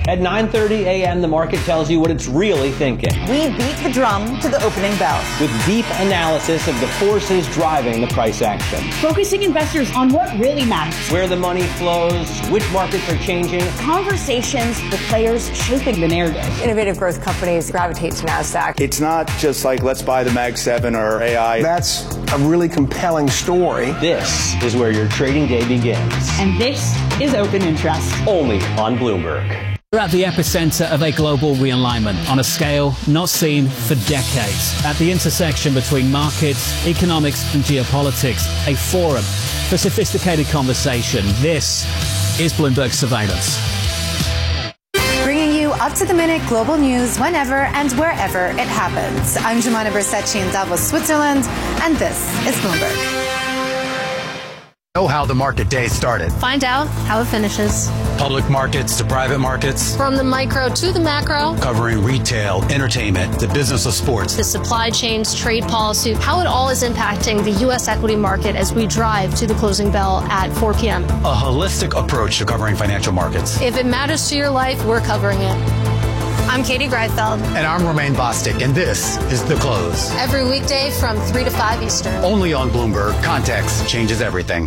At 9:30 a.m., the market tells you what it's really thinking. We beat the drum to the opening bell. With deep analysis of the forces driving the price action. Focusing investors on what really matters. Where the money flows, which markets are changing. Conversations with players shaping the narrative. Innovative growth companies gravitate to NASDAQ. It's not just like, let's buy the Mag 7 or AI. That's a really compelling story. This is where your trading day begins. And this is Open Interest. Only on Bloomberg. We're at the epicenter of a global realignment on a scale not seen for decades. At the intersection between markets, economics and geopolitics, a forum for sophisticated conversation. This is Bloomberg Surveillance. Bringing you up-to-the-minute global news whenever and wherever it happens. I'm Jumana Bersecci in Davos, Switzerland, and this is Bloomberg. Know how the market day started. Find out how it finishes. Public markets to private markets. From the micro to the macro. Covering retail, entertainment, the business of sports. The supply chains, trade policy, how it all is impacting the U.S. equity market as we drive to the closing bell at 4 p.m. A holistic approach to covering financial markets. If it matters to your life, we're covering it. I'm Katie Greifeld. And I'm Romaine Bostic, and this is The Close. Every weekday from 3 to 5 Eastern. Only on Bloomberg. Context changes everything.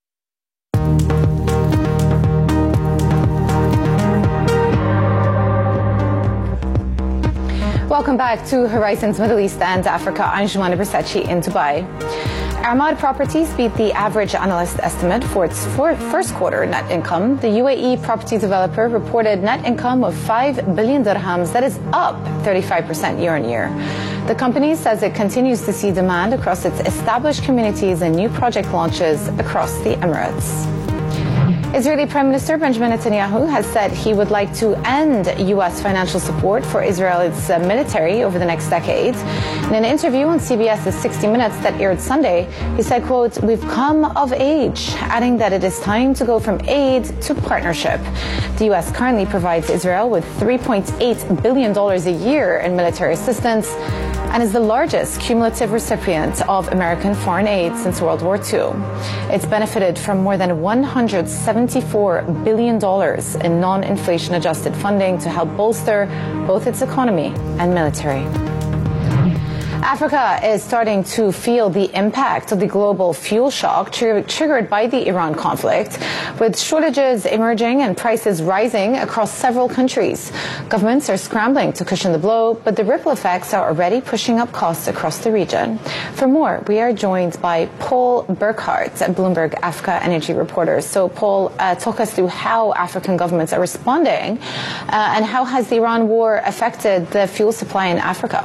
Welcome back to Horizons Middle East and Africa. I'm Jumana Bersecci in Dubai. Armad Properties beat the average analyst estimate for its first quarter net income. The UAE property developer reported net income of 5 billion dirhams. That is up 35% year on year. The company says it continues to see demand across its established communities and new project launches across the Emirates. Israeli Prime Minister Benjamin Netanyahu has said he would like to end U.S. financial support for Israel's military over the next decade. In an interview on CBS's 60 Minutes that aired Sunday, he said, quote, "We've come of age," adding that it is time to go from aid to partnership. The U.S. currently provides Israel with $3.8 billion a year in military assistance and is the largest cumulative recipient of American foreign aid since World War II. It's benefited from more than $174 billion in non-inflation adjusted funding to help bolster both its economy and military. Africa is starting to feel the impact of the global fuel shock triggered by the Iran conflict, with shortages emerging and prices rising across several countries. Governments are scrambling to cushion the blow, but the ripple effects are already pushing up costs across the region. For more, we are joined by Paul Burkhardt, Bloomberg Africa energy reporter. So, Paul, talk us through how African governments are responding and how has the Iran war affected the fuel supply in Africa?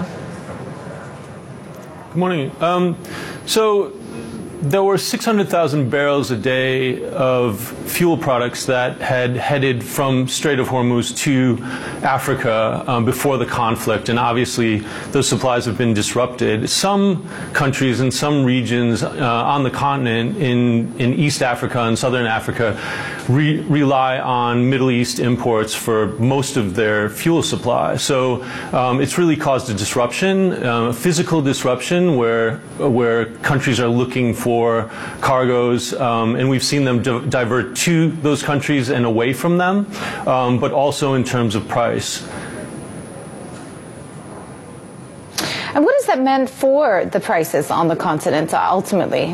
Good morning. So there were 600,000 barrels a day of fuel products that had headed from Strait of Hormuz to Africa before the conflict, and obviously those supplies have been disrupted. Some countries and some regions on the continent in East Africa and Southern Africa rely on Middle East imports for most of their fuel supply. So it's really caused a disruption, physical disruption, where countries are looking for cargoes, and we've seen them divert to those countries and away from them, but also in terms of price. And what has that meant for the prices on the continent ultimately?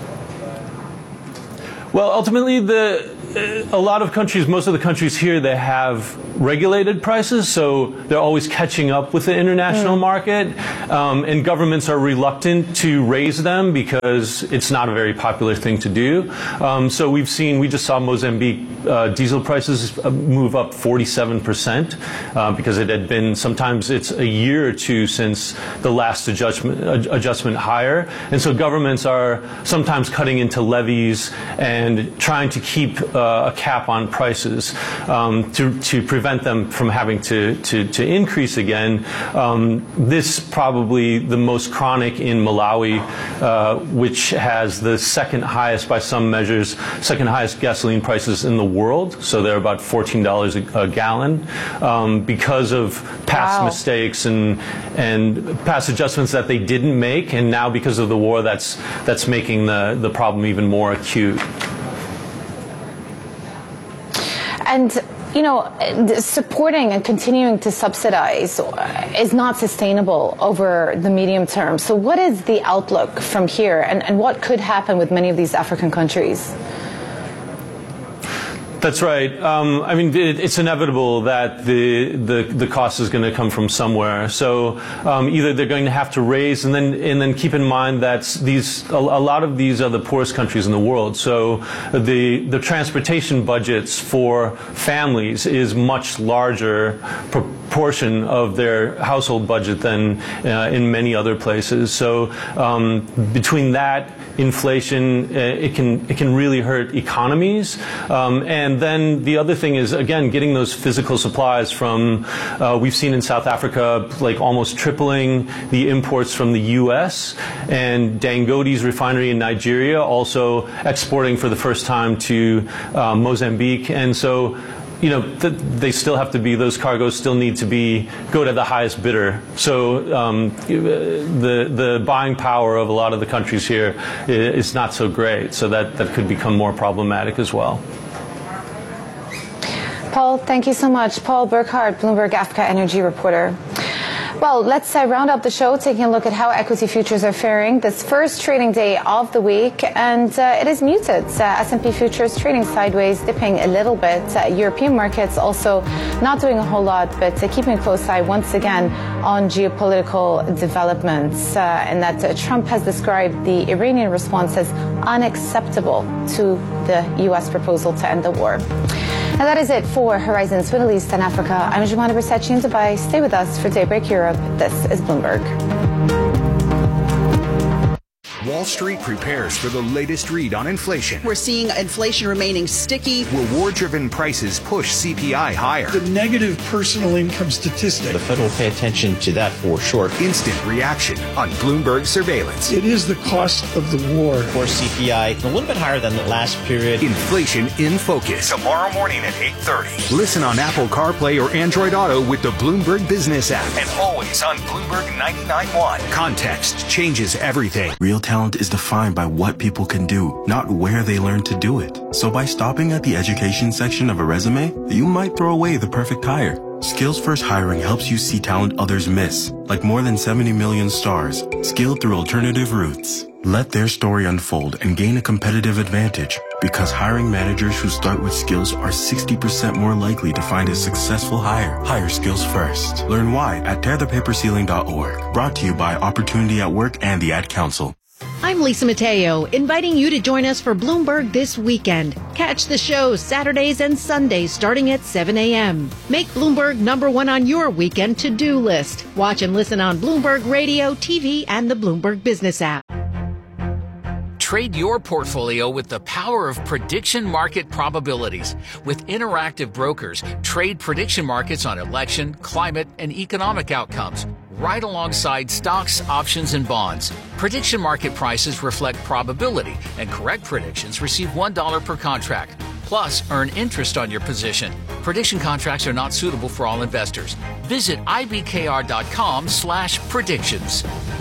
Well, ultimately, a lot of countries, most of the countries here, they have regulated prices, so they're always catching up with the international market, and governments are reluctant to raise them because it's not a very popular thing to do. So we just saw Mozambique diesel prices move up 47% because it had been, sometimes it's a year or two since the last adjustment higher, and so governments are sometimes cutting into levies and trying to keep a cap on prices to prevent them from having to increase again. This probably the most chronic in Malawi, which has the second highest, by some measures, second highest gasoline prices in the world. So they're about $14 a gallon because of past mistakes and past adjustments that they didn't make, and now because of the war, that's making the problem even more acute. And supporting and continuing to subsidize is not sustainable over the medium term. So what is the outlook from here, and what could happen with many of these African countries? That's right. It's inevitable that the cost is going to come from somewhere. So either they're going to have to raise, and then keep in mind that a lot of these are the poorest countries in the world. So the transportation budgets for families is much larger proportion of their household budget than in many other places. So between that, inflation, it can really hurt economies. And then the other thing is, again, getting those physical supplies from, we've seen in South Africa, like almost tripling the imports from the U.S. and Dangote's refinery in Nigeria also exporting for the first time to Mozambique. And so, they still have to be, those cargoes still need to go to the highest bidder. So the buying power of a lot of the countries here is not so great. So that could become more problematic as well. Paul, thank you so much. Paul Burkhardt, Bloomberg Africa Energy reporter. Well, let's round up the show taking a look at how equity futures are faring this first trading day of the week, and it is muted. S&P futures trading sideways, dipping a little bit. European markets also not doing a whole lot, but keeping a close eye once again on geopolitical developments, and that Trump has described the Iranian response as unacceptable to the U.S. proposal to end the war. And that is it for Horizons Middle East and Africa. I'm Jumana Bersachi in Dubai. Stay with us for Daybreak Europe. This is Bloomberg. Wall Street prepares for the latest read on inflation. We're seeing inflation remaining sticky. Reward-driven prices push CPI higher. The negative personal income statistic. The Fed will pay attention to that for sure. Instant reaction on Bloomberg surveillance. It is the cost of the war. For CPI, a little bit higher than the last period. Inflation in Focus. Tomorrow morning at 8:30. Listen on Apple CarPlay or Android Auto with the Bloomberg Business app. And always on Bloomberg 99.1. Context changes everything. Real talent is defined by what people can do, not where they learn to do it. So by stopping at the education section of a resume, you might throw away the perfect hire. Skills First Hiring helps you see talent others miss, like more than 70 million stars, skilled through alternative routes. Let their story unfold and gain a competitive advantage, because hiring managers who start with skills are 60% more likely to find a successful hire. Hire skills first. Learn why at tearthepaperceiling.org. Brought to you by Opportunity at Work and the Ad Council. I'm Lisa Mateo, inviting you to join us for Bloomberg This Weekend. Catch the show Saturdays and Sundays starting at 7 a.m. Make Bloomberg #1 on your weekend to-do list. Watch and listen on Bloomberg Radio, TV, and the Bloomberg Business app. Trade your portfolio with the power of prediction market probabilities. With Interactive Brokers, trade prediction markets on election, climate, and economic outcomes, right alongside stocks, options, and bonds. Prediction market prices reflect probability, and correct predictions receive $1 per contract. Plus, earn interest on your position. Prediction contracts are not suitable for all investors. Visit ibkr.com/predictions.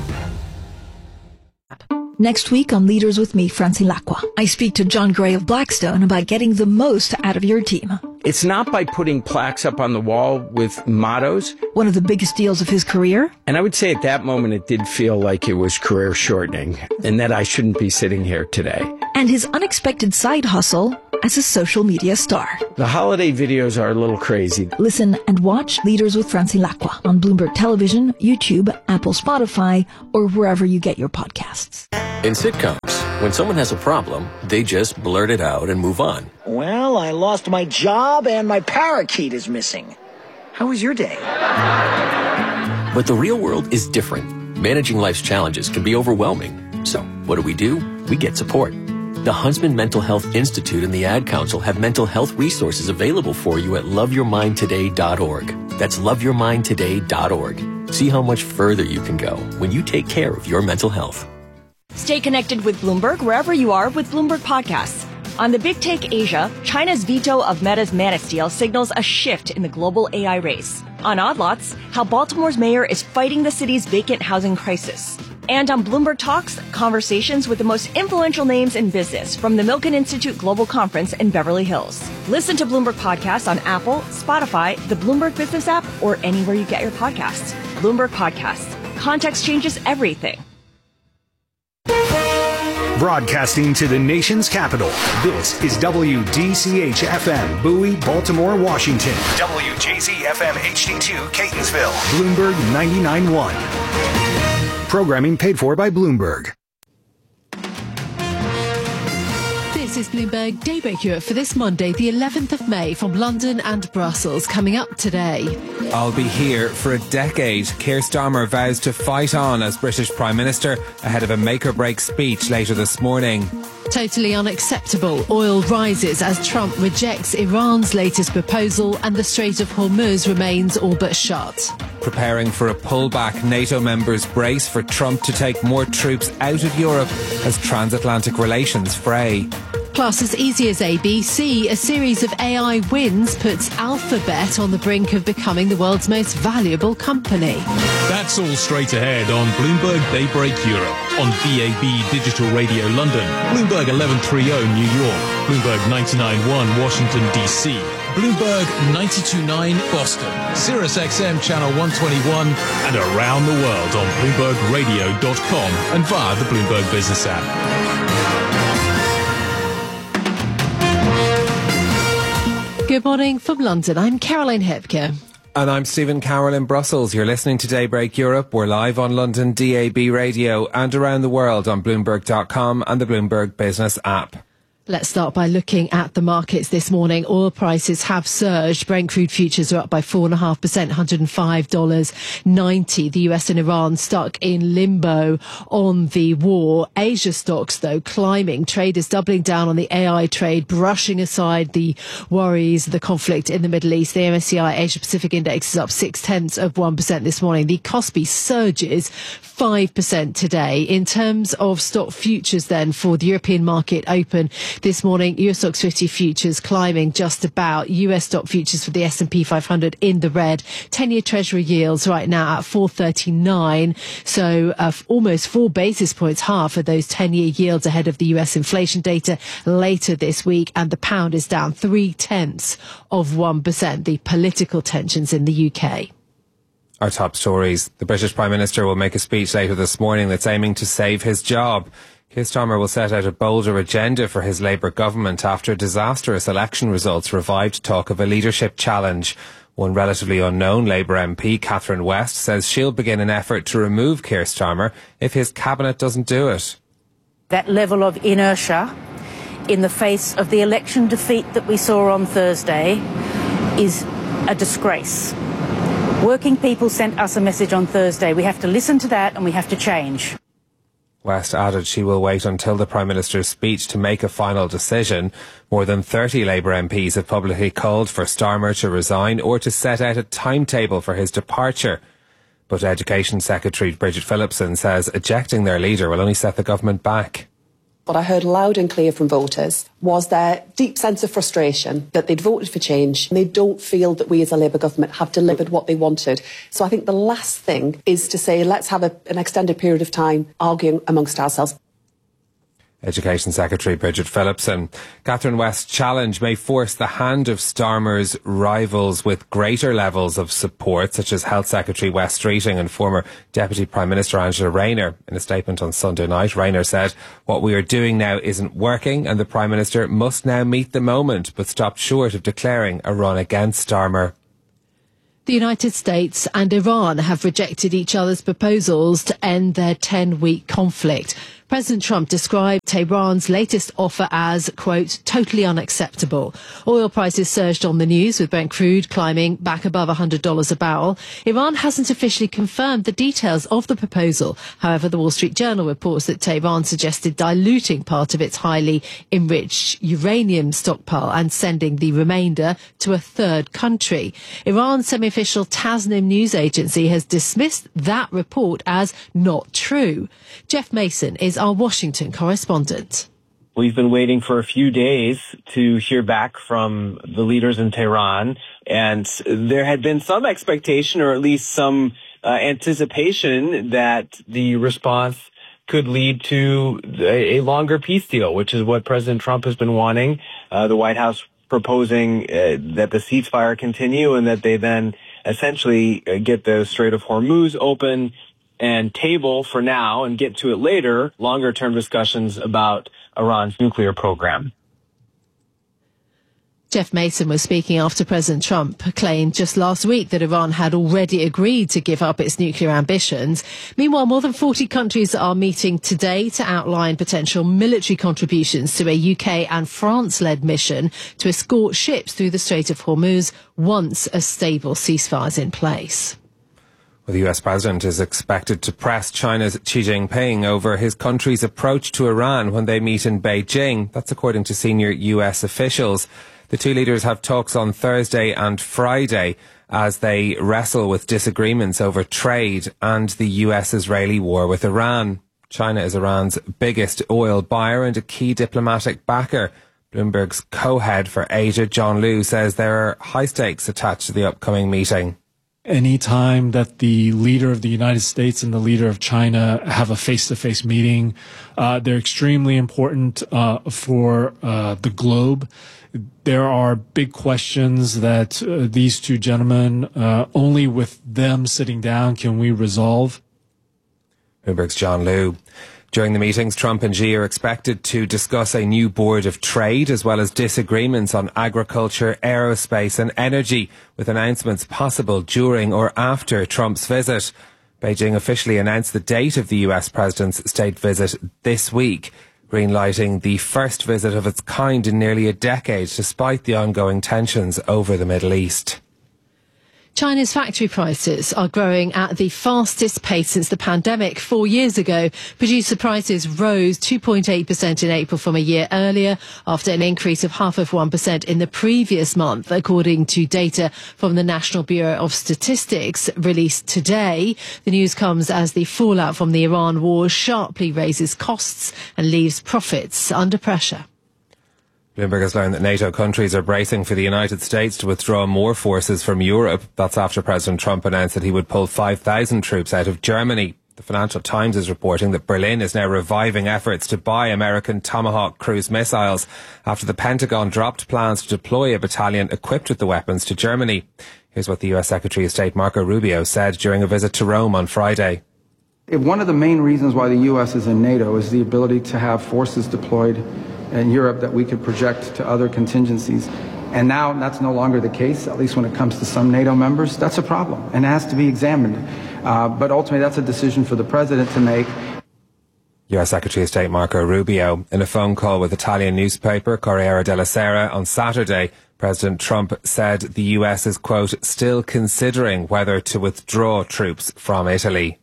Next week on Leaders with me, Francine Lacqua, I speak to John Gray of Blackstone about getting the most out of your team. It's not by putting plaques up on the wall with mottos. One of the biggest deals of his career. And I would say at that moment it did feel like it was career shortening and that I shouldn't be sitting here today. And his unexpected side hustle as a social media star. The holiday videos are a little crazy. Listen and watch Leaders with Francine Lacqua on Bloomberg Television, YouTube, Apple, Spotify, or wherever you get your podcasts. In sitcoms, when someone has a problem, they just blurt it out and move on. Well, I lost my job and my parakeet is missing. How was your day? But the real world is different. Managing life's challenges can be overwhelming. So, what do? We get support. The Huntsman Mental Health Institute and the Ad Council have mental health resources available for you at loveyourmindtoday.org. That's loveyourmindtoday.org. See how much further you can go when you take care of your mental health. Stay connected with Bloomberg wherever you are with Bloomberg Podcasts. On the Big Take Asia, China's veto of Meta's Manus deal signals a shift in the global AI race. On Odd Lots, how Baltimore's mayor is fighting the city's vacant housing crisis. And on Bloomberg Talks, conversations with the most influential names in business from the Milken Institute Global Conference in Beverly Hills. Listen to Bloomberg Podcasts on Apple, Spotify, the Bloomberg Business app, or anywhere you get your podcasts. Bloomberg Podcasts. Context changes everything. Broadcasting to the nation's capital, this is WDCH-FM, Bowie, Baltimore, Washington. WJZ-FM HD2, Catonsville. Bloomberg 99.1. Programming paid for by Bloomberg. This is Bloomberg Daybreak Europe for this Monday, the 11th of May, from London and Brussels. Coming up today. I'll be here for a decade. Keir Starmer vows to fight on as British Prime Minister ahead of a make-or-break speech later this morning. Totally unacceptable. Oil rises as Trump rejects Iran's latest proposal and the Strait of Hormuz remains all but shut. Preparing for a pullback, NATO members brace for Trump to take more troops out of Europe as transatlantic relations fray. Plus, as easy as ABC, a series of AI wins puts Alphabet on the brink of becoming the world's most valuable company. That's all straight ahead on Bloomberg Daybreak Europe, on DAB Digital Radio London, Bloomberg 1130 New York, Bloomberg 99.1 Washington DC, Bloomberg 92.9 Boston, Sirius XM Channel 121, and around the world on BloombergRadio.com and via the Bloomberg Business app. Good morning from London. I'm Caroline Hepker. And I'm Stephen Carroll in Brussels. You're listening to Daybreak Europe. We're live on London DAB Radio and around the world on Bloomberg.com and the Bloomberg Business app. Let's start by looking at the markets this morning. Oil prices have surged. Brent crude futures are up by 4.5%, $105.90. The US and Iran stuck in limbo on the war. Asia stocks, though, climbing. Traders doubling down on the AI trade, brushing aside the worries of the conflict in the Middle East. The MSCI Asia Pacific Index is up 0.6% this morning. The Kospi surges 5% today. In terms of stock futures, then, for the European market open this morning, US Stocks 50 futures climbing just about. US stock futures for the S&P 500 in the red. 10-year Treasury yields right now at 4.39. So almost 4 basis points half of those 10-year yields ahead of the US inflation data later this week. And the pound is down 0.3%. The political tensions in the UK. Our top stories. The British Prime Minister will make a speech later this morning that's aiming to save his job. Keir Starmer will set out a bolder agenda for his Labour government after disastrous election results revived talk of a leadership challenge. One relatively unknown Labour MP, Catherine West, says she'll begin an effort to remove Keir Starmer if his cabinet doesn't do it. That level of inertia in the face of the election defeat that we saw on Thursday is a disgrace. Working people sent us a message on Thursday. We have to listen to that and we have to change. West added she will wait until the Prime Minister's speech to make a final decision. More than 30 Labour MPs have publicly called for Starmer to resign or to set out a timetable for his departure. But Education Secretary Bridget Phillipson says ejecting their leader will only set the government back. What I heard loud and clear from voters was their deep sense of frustration that they'd voted for change and they don't feel that we as a Labour government have delivered what they wanted. So I think the last thing is to say let's have an extended period of time arguing amongst ourselves. Education Secretary Bridget Phillipson. Catherine West's challenge may force the hand of Starmer's rivals with greater levels of support, such as Health Secretary Wes Streeting and former Deputy Prime Minister Angela Rayner. In a statement on Sunday night, Rayner said, "What we are doing now isn't working and the Prime Minister must now meet the moment," but stopped short of declaring a run against Starmer. The United States and Iran have rejected each other's proposals to end their 10-week conflict. President Trump described Tehran's latest offer as, quote, totally unacceptable. Oil prices surged on the news, with Brent crude climbing back above $100 a barrel. Iran hasn't officially confirmed the details of the proposal. However, the Wall Street Journal reports that Tehran suggested diluting part of its highly enriched uranium stockpile and sending the remainder to a third country. Iran's semi-official Tasnim news agency has dismissed that report as not true. Jeff Mason is our Washington correspondent. We've been waiting for a few days to hear back from the leaders in Tehran, and there had been some expectation, or at least some anticipation that the response could lead to a longer peace deal, which is what President Trump has been wanting. The White House proposing that the ceasefire continue and that they then essentially get the Strait of Hormuz open and table for now and get to it later, longer-term discussions about Iran's nuclear program. Jeff Mason was speaking after President Trump claimed just last week that Iran had already agreed to give up its nuclear ambitions. Meanwhile, more than 40 countries are meeting today to outline potential military contributions to a UK and France-led mission to escort ships through the Strait of Hormuz once a stable ceasefire is in place. Well, the US president is expected to press China's Xi Jinping over his country's approach to Iran when they meet in Beijing. That's according to senior US officials. The two leaders have talks on Thursday and Friday as they wrestle with disagreements over trade and the US-Israeli war with Iran. China is Iran's biggest oil buyer and a key diplomatic backer. Bloomberg's co-head for Asia, John Liu, says there are high stakes attached to the upcoming meeting. Any time that the leader of the United States and the leader of China have a face-to-face meeting, they're extremely important for the globe. There are big questions that these two gentlemen, only with them sitting down can we resolve. Bloomberg's John Liu. During the meetings, Trump and Xi are expected to discuss a new board of trade as well as disagreements on agriculture, aerospace and energy, with announcements possible during or after Trump's visit. Beijing officially announced the date of the US president's state visit this week, greenlighting the first visit of its kind in nearly a decade, despite the ongoing tensions over the Middle East. China's factory prices are growing at the fastest pace since the pandemic 4 years ago. Producer prices rose 2.8% in April from a year earlier, after an increase of 0.5% in the previous month, according to data from the National Bureau of Statistics released today. The news comes as the fallout from the Iran war sharply raises costs and leaves profits under pressure. Bloomberg has learned that NATO countries are bracing for the United States to withdraw more forces from Europe. That's after President Trump announced that he would pull 5,000 troops out of Germany. The Financial Times is reporting that Berlin is now reviving efforts to buy American Tomahawk cruise missiles after the Pentagon dropped plans to deploy a battalion equipped with the weapons to Germany. Here's what the US Secretary of State Marco Rubio said during a visit to Rome on Friday. One of the main reasons why the U.S. is in NATO is the ability to have forces deployed in Europe that we could project to other contingencies. And now that's no longer the case, at least when it comes to some NATO members. That's a problem and it has to be examined. But ultimately, that's a decision for the president to make. US Secretary of State Marco Rubio. In a phone call with Italian newspaper Corriere della Sera on Saturday, President Trump said the US is, quote, still considering whether to withdraw troops from Italy.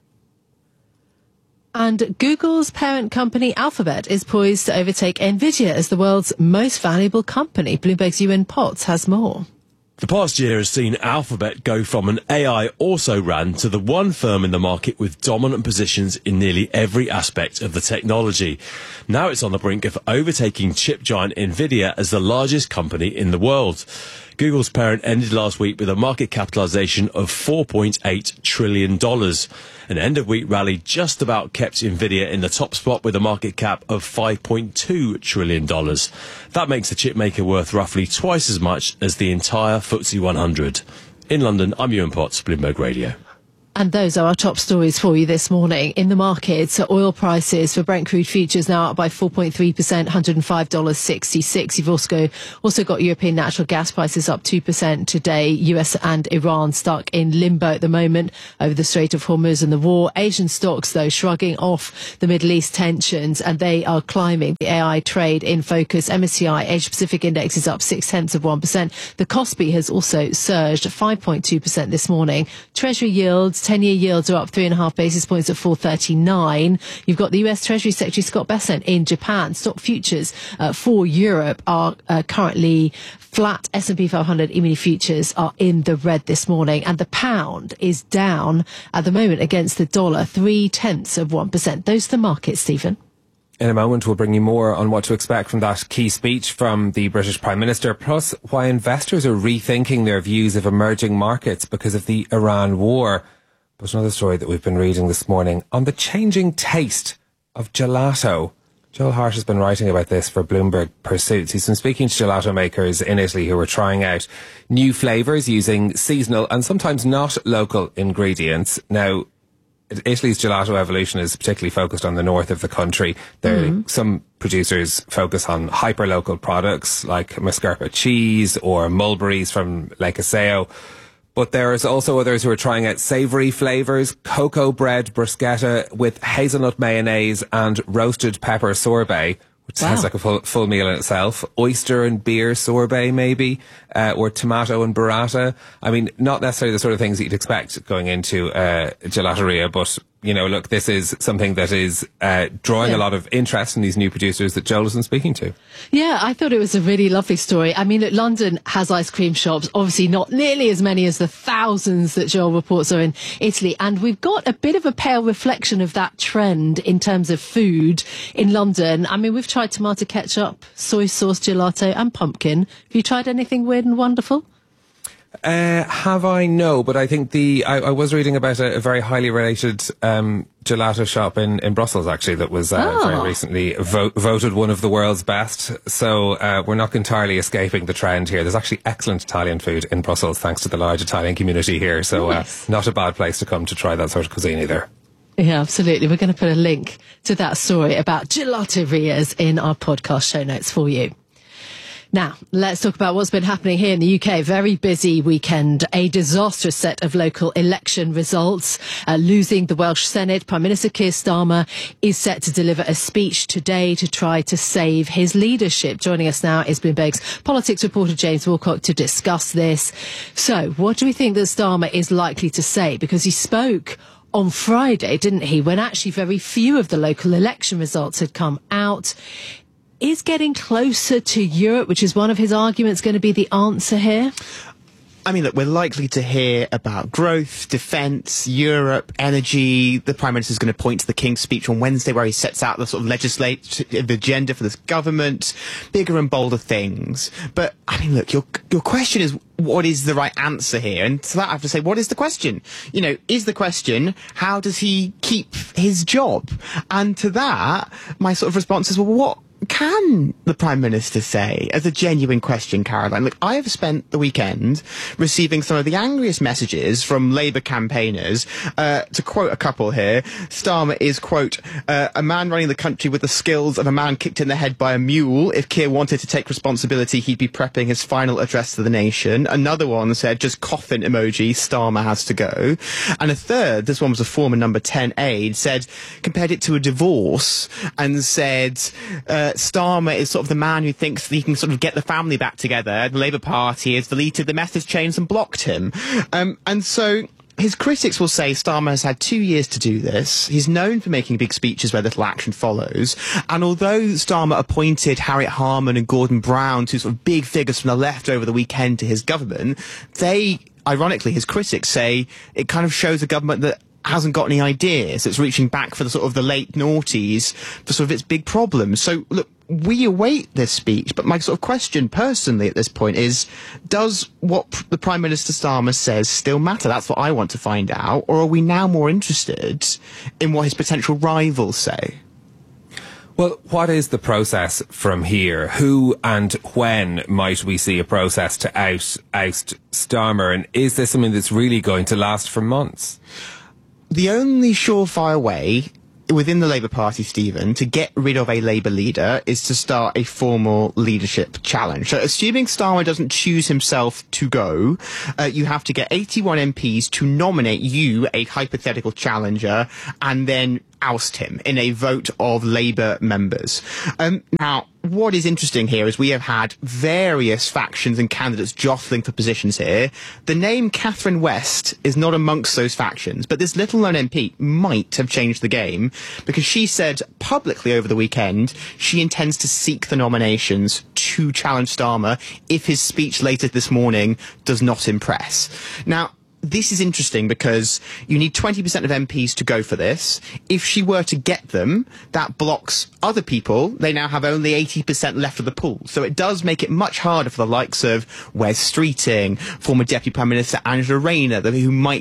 And Google's parent company Alphabet is poised to overtake Nvidia as the world's most valuable company. Bloomberg's Ewan Potts has more. The past year has seen Alphabet go from an AI also-ran to the one firm in the market with dominant positions in nearly every aspect of the technology. Now it's on the brink of overtaking chip giant Nvidia as the largest company in the world. Google's parent ended last week with a market capitalization of $4.8 trillion. An end-of-week rally just about kept Nvidia in the top spot with a market cap of $5.2 trillion. That makes the chipmaker worth roughly twice as much as the entire FTSE 100. In London, I'm Ewan Potts, Bloomberg Radio. And those are our top stories for you this morning. In the markets, oil prices for Brent crude futures now up by 4.3%, $105.66. You've also got European natural gas prices up 2% today. US and Iran stuck in limbo at the moment over the Strait of Hormuz and the war. Asian stocks, though, shrugging off the Middle East tensions, and they are climbing. The AI trade in focus. MSCI Asia Pacific Index is up 0.6%. The Kospi has also surged 5.2% this morning. Treasury yields, 10-year yields are up 3.5 basis points at 4.39. You've got the US Treasury Secretary Scott Bessent in Japan. Stock futures for Europe are currently flat. S&P 500 E-mini futures are in the red this morning, and the pound is down at the moment against the dollar 0.3%. Those are the markets, Stephen. In a moment, we'll bring you more on what to expect from that key speech from the British Prime Minister, plus why investors are rethinking their views of emerging markets because of the Iran war. But another story that we've been reading this morning on the changing taste of gelato. Joel Hart has been writing about this for Bloomberg Pursuits. He's been speaking to gelato makers in Italy who are trying out new flavours using seasonal and sometimes not local ingredients. Now, Italy's gelato evolution is particularly focused on the north of the country. Some producers focus on hyper-local products like mascarpone cheese or mulberries from Lake Iseo. But there's also others who are trying out savoury flavours, cocoa bread bruschetta with hazelnut mayonnaise and roasted pepper sorbet, which sounds like a full meal in itself. Oyster and beer sorbet, maybe, or tomato and burrata. I mean, not necessarily the sort of things that you'd expect going into a gelateria, but, you know, look, this is something that is drawing a lot of interest in these new producers that Joel has been speaking to. Yeah, I thought it was a really lovely story. I mean, look, London has ice cream shops, obviously not nearly as many as the thousands that Joel reports are in Italy. And we've got a bit of a pale reflection of that trend in terms of food in London. I mean, we've tried tomato ketchup, soy sauce gelato and pumpkin. Have you tried anything weird and wonderful? Have I? No, but I think I was reading about a very highly rated gelato shop in Brussels, actually, that was very recently voted one of the world's best. So we're not entirely escaping the trend here. There's actually excellent Italian food in Brussels, thanks to the large Italian community here. So not a bad place to come to try that sort of cuisine either. Yeah, absolutely. We're going to put a link to that story about gelaterias in our podcast show notes for you. Now, let's talk about what's been happening here in the UK. Very busy weekend, a disastrous set of local election results. Losing the Welsh Senate, Prime Minister Keir Starmer is set to deliver a speech today to try to save his leadership. Joining us now is Bloomberg's politics reporter James Wilcock to discuss this. So, what do we think that Starmer is likely to say? Because he spoke on Friday, didn't he, when actually very few of the local election results had come out. Is getting closer to Europe, which is one of his arguments, going to be the answer here? I mean, look, we're likely to hear about growth, defence, Europe, energy. The Prime Minister is going to point to the King's speech on Wednesday where he sets out the sort of legislative agenda for this government, bigger and bolder things. But, I mean, look, your question is, what is the right answer here? And to that I have to say, what is the question? You know, is the question, how does he keep his job? And to that, my sort of response is, well, what can the Prime Minister say as a genuine question, Caroline? Look, I have spent the weekend receiving some of the angriest messages from Labour campaigners. To quote a couple here, Starmer is, quote, a man running the country with the skills of a man kicked in the head by a mule. If Keir wanted to take responsibility, he'd be prepping his final address to the nation. Another one said, just coffin emoji, Starmer has to go. And a third, this one was a former number 10 aide, said, compared it to a divorce and said, Starmer is sort of the man who thinks that he can sort of get the family back together. The Labour Party has deleted the message chains and blocked him. And so his critics will say Starmer has had 2 years to do this. He's known for making big speeches where little action follows. And although Starmer appointed Harriet Harman and Gordon Brown, two sort of big figures from the left over the weekend, to his government, they, ironically, his critics say it kind of shows a government that hasn't got any ideas. It's reaching back for the sort of the late noughties for sort of its big problems. So, look, we await this speech, but my sort of question personally at this point is, does what the Prime Minister Starmer says still matter? That's what I want to find out. Or are we now more interested in what his potential rivals say? Well, what is the process from here? Who and when might we see a process to oust Starmer? And is this something that's really going to last for months? The only surefire way within the Labour Party, Stephen, to get rid of a Labour leader is to start a formal leadership challenge. So assuming Starmer doesn't choose himself to go, you have to get 81 MPs to nominate you, a hypothetical challenger, and then oust him in a vote of Labour members. Now, what is interesting here is we have had various factions and candidates jostling for positions here. The name Catherine West is not amongst those factions, but this little-known MP might have changed the game because she said publicly over the weekend she intends to seek the nominations to challenge Starmer if his speech later this morning does not impress. Now, this is interesting because you need 20% of MPs to go for this. If she were to get them, that blocks other people. They now have only 80% left of the pool. So it does make it much harder for the likes of Wes Streeting, former Deputy Prime Minister Angela Rayner, who might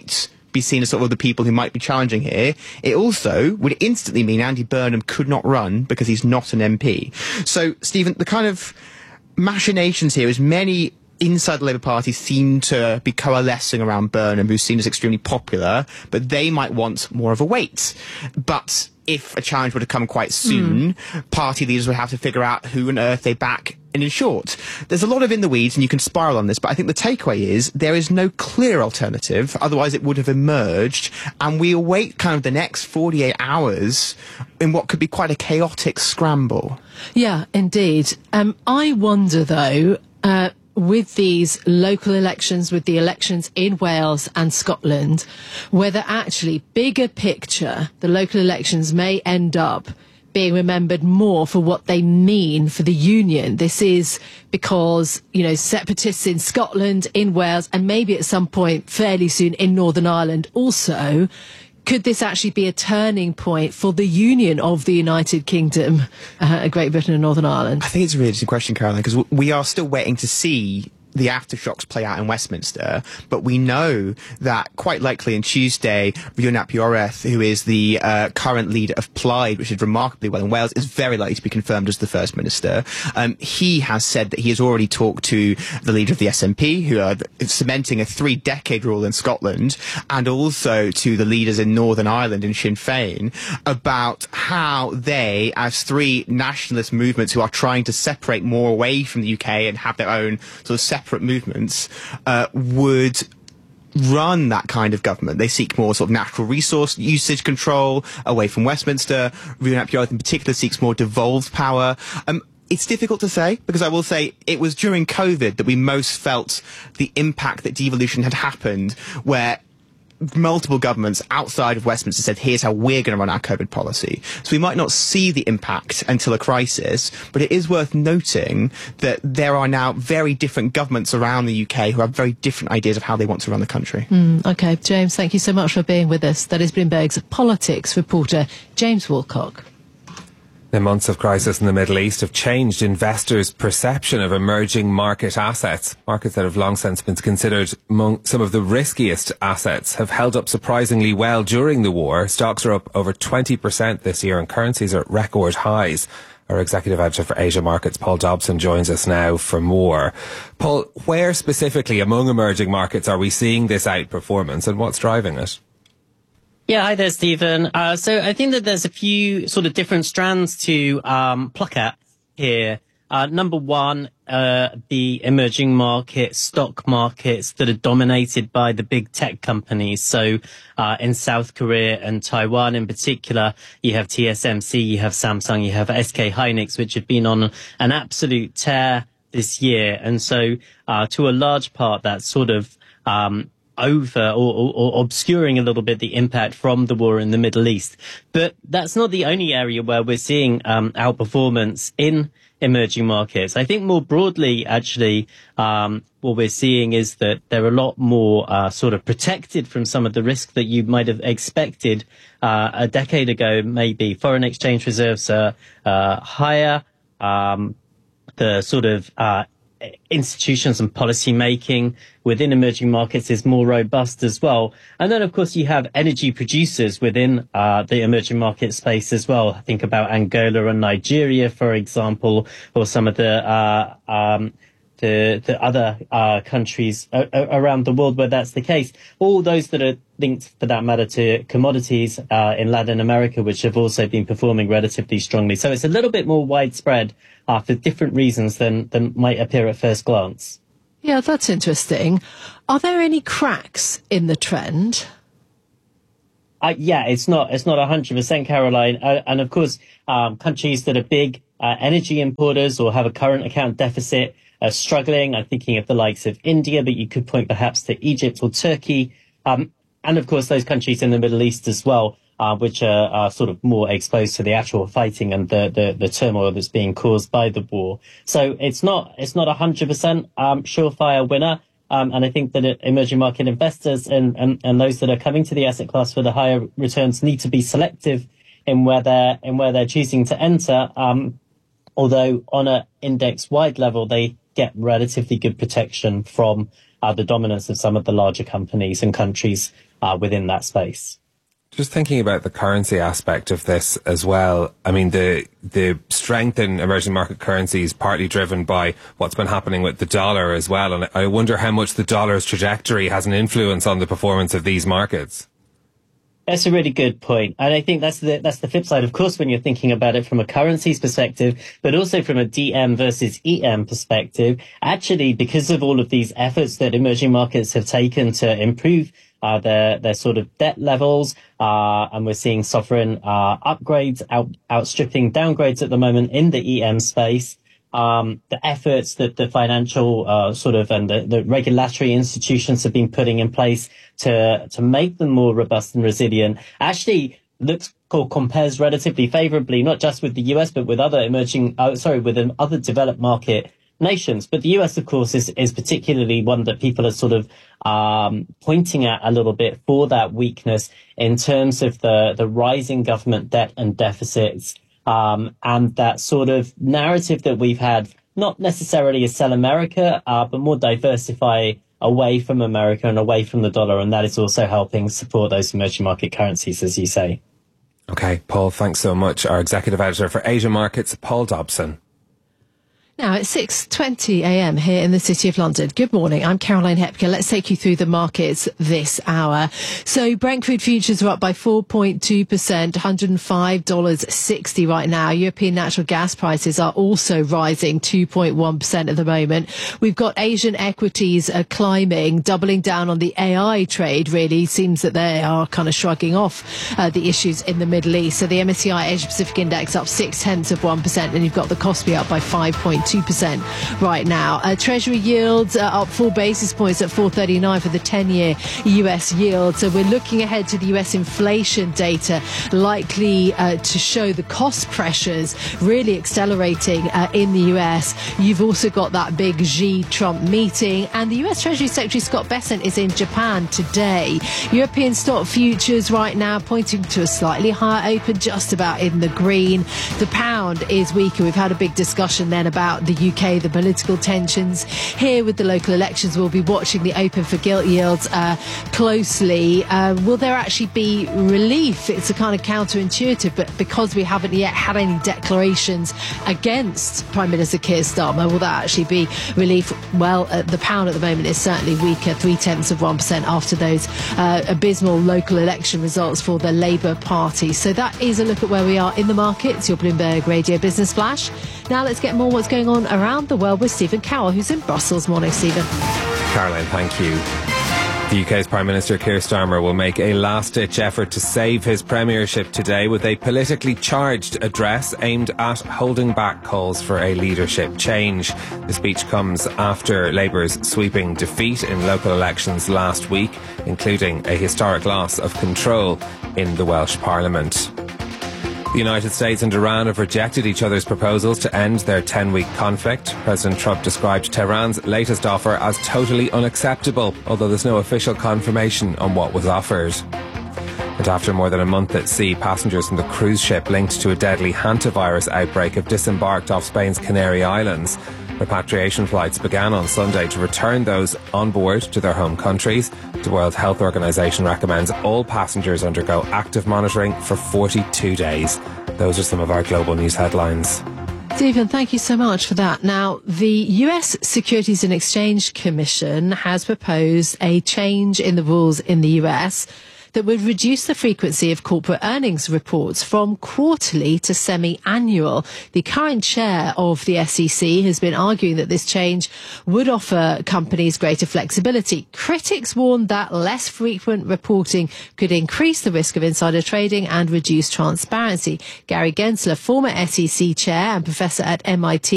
be seen as sort of the people who might be challenging here, it also would instantly mean Andy Burnham could not run because he's not an MP. So, Stephen, the kind of machinations here is many inside the Labour Party seem to be coalescing around Burnham, who's seen as extremely popular, but they might want more of a weight. But if a challenge were to come quite soon, party leaders would have to figure out who on earth they back. And in short, there's a lot of in the weeds, and you can spiral on this, but I think the takeaway is there is no clear alternative, otherwise it would have emerged, and we await kind of the next 48 hours in what could be quite a chaotic scramble. Yeah, indeed. I wonder, though, with these local elections, with the elections in Wales and Scotland, whether actually, bigger picture, the local elections may end up being remembered more for what they mean for the union. This is because, you know, separatists in Scotland, in Wales, and maybe at some point fairly soon in Northern Ireland also, could this actually be a turning point for the union of the United Kingdom, Great Britain and Northern Ireland? I think it's a really interesting question, Caroline, because we are still waiting to see the aftershocks play out in Westminster, but we know that quite likely on Tuesday, Rhiannon ap Iorwerth, who is the current leader of Plaid, which did remarkably well in Wales, is very likely to be confirmed as the First Minister. He has said that he has already talked to the leader of the SNP, who are cementing a 3-decade rule in Scotland, and also to the leaders in Northern Ireland and Sinn Féin, about how they, as three nationalist movements who are trying to separate more away from the UK and have their own sort of separate movements, would run that kind of government. They seek more sort of natural resource usage control away from Westminster. Rhiannon ap Iorwerth in particular seeks more devolved power. It's difficult to say, because I will say it was during COVID that we most felt the impact that devolution had happened, where multiple governments outside of Westminster said, here's how we're going to run our COVID policy. So we might not see the impact until a crisis, but it is worth noting that there are now very different governments around the UK who have very different ideas of how they want to run the country. OK, James, thank you so much for being with us. That is Bloomberg's politics reporter, James Woolcock. The months of crisis in the Middle East have changed investors' perception of emerging market assets. Markets that have long since been considered among some of the riskiest assets have held up surprisingly well during the war. Stocks are up over 20% this year and currencies are at record highs. Our executive editor for Asia Markets, Paul Dobson, joins us now for more. Paul, where specifically among emerging markets are we seeing this outperformance and what's driving it? Yeah, hi there, Stephen. So I think that there's a few sort of different strands to pluck at here. Number one, the emerging market stock markets that are dominated by the big tech companies. So in South Korea and Taiwan in particular, you have TSMC, you have Samsung, you have SK Hynix, which have been on an absolute tear this year. And so to a large part, that's sort of over or obscuring a little bit the impact from the war in the Middle East. But that's not the only area where we're seeing outperformance in emerging markets. I think more broadly, actually, what we're seeing is that they're a lot more sort of protected from some of the risk that you might have expected a decade ago, maybe. Foreign exchange reserves are higher. The sort of institutions and policy making within emerging markets is more robust as well. And then, of course, you have energy producers within the emerging market space as well. Think about Angola and Nigeria, for example, or some of the other countries around the world where that's the case. All those that are linked, for that matter, to commodities in Latin America, which have also been performing relatively strongly. So it's a little bit more widespread for different reasons than might appear at first glance. Yeah, that's interesting. Are there any cracks in the trend? Yeah, it's not 100%, Caroline. And of course, countries that are big energy importers or have a current account deficit are struggling. I'm thinking of the likes of India, but you could point perhaps to Egypt or Turkey. And of course, those countries in the Middle East as well, which are sort of more exposed to the actual fighting and the turmoil that's being caused by the war. So it's not 100% surefire winner. And I think that emerging market investors and those that are coming to the asset class for the higher returns need to be selective in where they're choosing to enter. Although on an index wide level, they get relatively good protection from the dominance of some of the larger companies and countries within that space. Just thinking about the currency aspect of this as well. I mean, the strength in emerging market currencies partly driven by what's been happening with the dollar as well. And I wonder how much the dollar's trajectory has an influence on the performance of these markets. That's a really good point. And I think that's the flip side, of course, when you're thinking about it from a currencies perspective, but also from a DM versus EM perspective. Actually, because of all of these efforts that emerging markets have taken to improve their sort of debt levels, and we're seeing sovereign upgrades outstripping downgrades at the moment in the EM space. The efforts that the financial and the regulatory institutions have been putting in place to make them more robust and resilient actually compares relatively favorably, not just with the US, but with other other developed market nations. But the US, of course, is particularly one that people are sort of pointing at a little bit for that weakness in terms of the rising government debt and deficits, and that sort of narrative that we've had, not necessarily a sell America, but more diversify away from America and away from the dollar. And that is also helping support those emerging market currencies, as you say. Okay, Paul, thanks so much. Our executive editor for Asia Markets, Paul Dobson. Now, it's 6:20 a.m. here in the City of London. Good morning. I'm Caroline Hepker. Let's take you through the markets this hour. So Brent crude futures are up by 4.2%, $105.60 right now. European natural gas prices are also rising 2.1% at the moment. We've got Asian equities climbing, doubling down on the AI trade, really. Seems that they are kind of shrugging off the issues in the Middle East. So the MSCI Asia Pacific Index up 0.6%, and you've got the Kospi up by 5.2% right now. Treasury yields are up 4 basis points at 4.39 for the 10-year US yield. So we're looking ahead to the US inflation data, likely to show the cost pressures really accelerating in the US. You've also got that big Xi-Trump meeting, and the US Treasury Secretary Scott Bessent is in Japan today. European stock futures right now pointing to a slightly higher open, just about in the green. The pound is weaker. We've had a big discussion then about the UK, the political tensions. Here with the local elections, we'll be watching the open for gilt yields closely. Will there actually be relief? It's a kind of counterintuitive, but because we haven't yet had any declarations against Prime Minister Keir Starmer, will that actually be relief? Well, the pound at the moment is certainly weaker, 0.3% after those abysmal local election results for the Labour Party. So that is a look at where we are in the markets. Your Bloomberg Radio Business Flash. Now let's get more what's going on around the world with Stephen Cowell, who's in Brussels. Morning, Stephen. Caroline, thank you. The UK's Prime Minister Keir Starmer will make a last-ditch effort to save his premiership today with a politically charged address aimed at holding back calls for a leadership change. The speech comes after Labour's sweeping defeat in local elections last week, including a historic loss of control in the Welsh Parliament. The United States and Iran have rejected each other's proposals to end their 10-week conflict. President Trump described Tehran's latest offer as totally unacceptable, although there's no official confirmation on what was offered. And after more than a month at sea, passengers from the cruise ship linked to a deadly hantavirus outbreak have disembarked off Spain's Canary Islands. Repatriation flights began on Sunday to return those on board to their home countries. The World Health Organization recommends all passengers undergo active monitoring for 42 days. Those are some of our global news headlines. Stephen, thank you so much for that. Now, the US Securities and Exchange Commission has proposed a change in the rules in the US that would reduce the frequency of corporate earnings reports from quarterly to semi-annual. The current chair of the SEC has been arguing that this change would offer companies greater flexibility. Critics warn that less frequent reporting could increase the risk of insider trading and reduce transparency. Gary Gensler, former SEC chair and professor at MIT,